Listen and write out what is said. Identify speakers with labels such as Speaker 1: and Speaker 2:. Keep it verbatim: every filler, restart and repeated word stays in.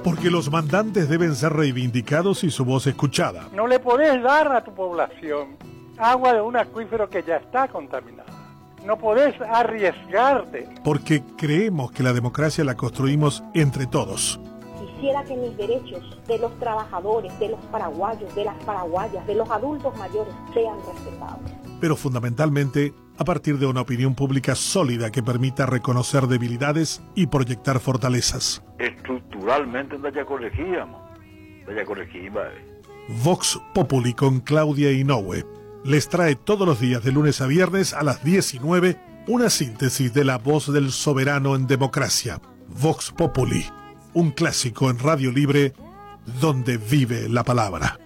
Speaker 1: Porque los mandantes deben ser reivindicados y su voz escuchada.
Speaker 2: No le podés dar a tu población agua de un acuífero que ya está contaminada. No podés arriesgarte.
Speaker 1: Porque creemos que la democracia la construimos entre todos.
Speaker 3: Quisiera que mis derechos de los trabajadores, de los paraguayos, de las paraguayas, de los adultos mayores sean respetados.
Speaker 1: Pero fundamentalmente a partir de una opinión pública sólida que permita reconocer debilidades y proyectar fortalezas.
Speaker 4: Estructuralmente no ya corregíamos, no ya corregimos.
Speaker 1: Vox Populi con Claudia Inoue les trae todos los días de lunes a viernes a las diecinueve una síntesis de la voz del soberano en democracia. Vox Populi, un clásico en Radio Libre donde vive la palabra.